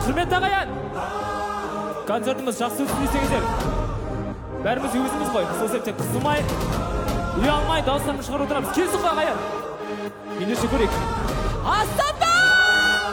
Құрметті ағайын, концертіміз жақсы өтсін десеңіздер, бәріміз өзіміз ғой, сол себептен қысылмай, ұялмай, дауыстарымызды шығарып отырамыз. Келсін ғой ағайын, ендеше көрейік. Астан